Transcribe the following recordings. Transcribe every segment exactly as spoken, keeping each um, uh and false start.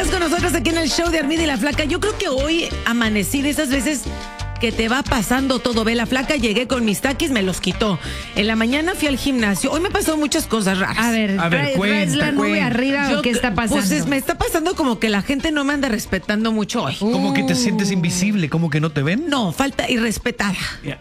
Sigues con nosotros aquí en el show de Armida y la Flaca. Yo creo que hoy amanecí de esas veces que te va pasando todo. Ve, la Flaca, llegué con mis taquis, me los quitó. En la mañana fui al gimnasio. Hoy me pasó muchas cosas raras. A ver, A ver, ¿traes, cuenta, traes la nube cuenta. arriba Yo- o qué está pasando? Pues es- me está pasando como que la gente no me anda respetando mucho hoy. Como que te sientes invisible, como que no te ven. No, falta irrespetada.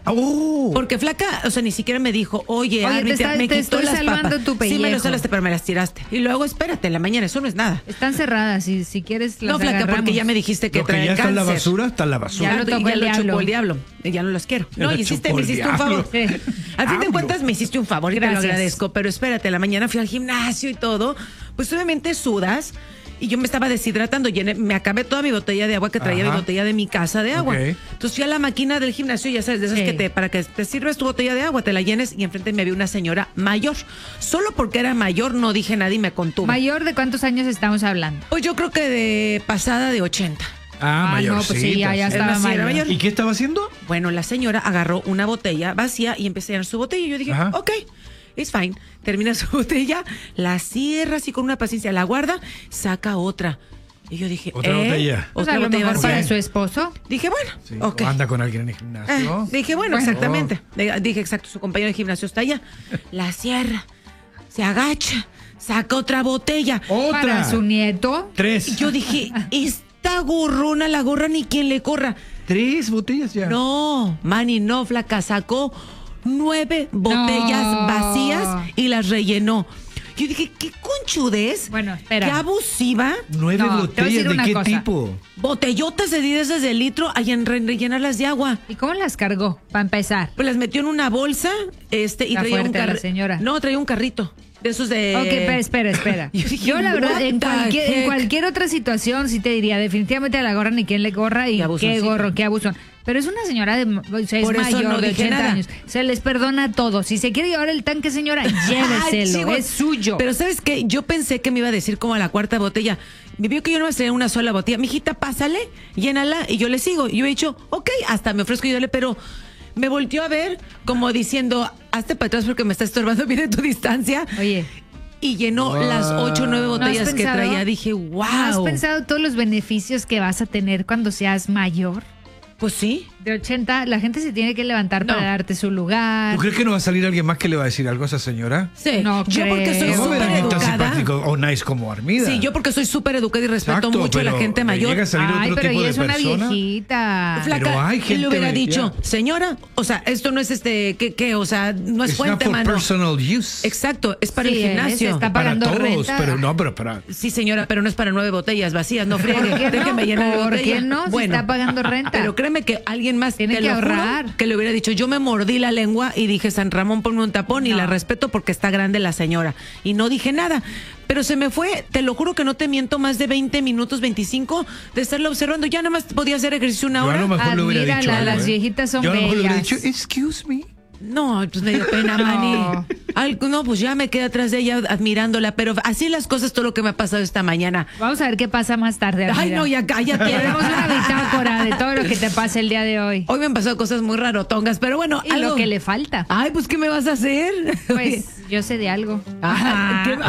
Oh. Porque Flaca, o sea, ni siquiera me dijo, oye, Oye, Armi, te está- me te quitó estoy las salvando papas. tu Sí, me pellejo. lo salaste, pero me las tiraste. Y luego, espérate, en la mañana, eso no es nada. Están cerradas, si, si quieres las No, Flaca, porque agarramos. ya me dijiste que Lo que trae ya está en la cáncer. basura, está en la basura. Ya lo tocó ya el lo diablo. chupó el diablo. Ya no los quiero. Ya No, lo hiciste, chupó me el hiciste un diablo. favor. Sí. A fin de Hablo. cuentas me hiciste un favor y te lo Gracias. agradezco. Pero espérate, en la mañana fui al gimnasio y todo. Pues obviamente sudas. Y yo me estaba deshidratando. Llené- me acabé toda mi botella de agua que traía Ajá. mi botella de mi casa de agua. Ok. Entonces fui a la máquina del gimnasio, ya sabes, de esas Sí. que te, para que te sirves tu botella de agua, te la llenes y enfrente me había una señora mayor. Solo porque era mayor no dije nada y me contuve. ¿Mayor de cuántos años estamos hablando? Pues yo creo que de pasada de ochenta. Ah, Ah, no, pues sí, ya, ya mayorcita, sí. estaba Era una señora mayor. mayor. ¿Y qué estaba haciendo? Bueno, la señora agarró una botella vacía y empecé a llenar su botella. Y yo dije, Ajá. ok, it's fine. Termina su botella, la cierra así con una paciencia, la guarda, saca otra. Y yo dije, Otra ¿eh? botella. Pues Otra a lo botella mejor para vacía. su esposo. Dije, bueno, Sí, ok. o anda con alguien en el Eh, gimnasio. dije, bueno, Bueno. exactamente. Dije, Dije, exacto, su compañero de gimnasio está allá. La cierra, se agacha, saca otra botella. Otra. Para su nieto. Tres. Y yo dije, esta gorrona, la gorra ni quien le corra. Tres botellas ya. No, Manny, no, Flaca, sacó nueve botellas No. vacías y las rellenó. Yo dije, qué conchudez, Bueno, espera. qué abusiva. Nueve No, te voy a botellas, decir ¿de una qué cosa. tipo? Botellotas de diez de litro, ahí en re- rellenarlas de agua. ¿Y cómo las cargó? Para empezar. Pues las metió en una bolsa, este, y Está traía un fuerte la carrito. señora. No, traía un carrito. De esos de. Ok, pero espera, espera. Yo dije, Yo, la verdad, what en the cualquier, en heck? cualquier otra situación sí te diría, definitivamente a la gorra ni quien le gorra y Qué qué, abusoncita. gorro, qué abusón. Pero es una señora de, o sea, es Por eso mayor no de dije ochenta nada. años. Se les perdona todo. Si se quiere llevar el tanque, señora, lléveselo. Ay, chihuahua. Es suyo. Pero ¿sabes qué? Yo pensé que me iba a decir como a la cuarta botella. Me vio que yo no me a traer una sola botella. Mijita, pásale, llénala y yo le sigo. Y yo he dicho, ok, hasta me ofrezco ayudarle, pero me volteó a ver como diciendo, hazte para atrás porque me está estorbando, mire tu distancia. Oye, Y llenó Wow. las ocho o nueve ¿no has botellas que pensado? traía. Dije, wow. ¿has pensado todos los beneficios que vas a tener cuando seas mayor? Pues sí. De ochenta, la gente se tiene que levantar No. para darte su lugar. ¿Tú crees que no va a salir alguien más que le va a decir algo a esa señora? Sí. No yo porque creo. soy No va a haber súper alguien tan educada. simpático o nice como Armida. Sí, yo porque soy súper educada y respeto Exacto, mucho a la pero gente le mayor. llega a salir Ay, otro pero tipo ella de es una persona. viejita. Flaca, Pero hay él gente le hubiera ya. dicho, señora, o sea, esto no es este, ¿qué, qué? O sea, no es It's not fuente, for mano. personal use. Exacto, es para Sí, el es, gimnasio. está Para pagando todos, renta. pero no, pero para... Sí, señora, pero no es para nueve botellas vacías, no ¿Por friegue. qué no? Déjeme llenar la ¿Por botella. qué no? Si Bueno, está pagando renta. Pero créeme que alguien más Tiene te que lo juro, ahorrar. que le hubiera dicho, yo me mordí la lengua y dije, San Ramón, ponme un tapón y No. la respeto porque está grande la señora. Y no dije nada. Pero se me fue, te lo juro que no te miento, más de veinte minutos, veinticinco de estarla observando. Ya nada más podía hacer ejercicio una Yo a hora. lo mejor le hubiera Admírala, dicho algo, las ¿eh? viejitas son Yo a lo mejor le hubiera bellas. dicho, excuse me. No, pues me dio pena, No. Manny. Al- no, pues ya me quedé atrás de ella admirándola, pero así las cosas, todo lo que me ha pasado esta mañana. Vamos a ver qué pasa más tarde. Ay, Armida. no, ya cállate. Tenemos una bitácora de todo lo que te pasa el día de hoy. Hoy me han pasado cosas muy rarotongas, pero bueno, Y algo lo que le falta. Ay, pues ¿qué me vas a hacer? Pues yo sé de algo. Ah, ¿qué-